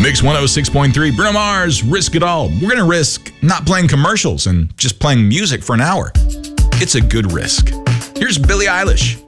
Mix 106.3, Bruno Mars, Risk It All. We're going to risk not playing commercials and just playing music for an hour. It's a good risk. Here's Billie Eilish.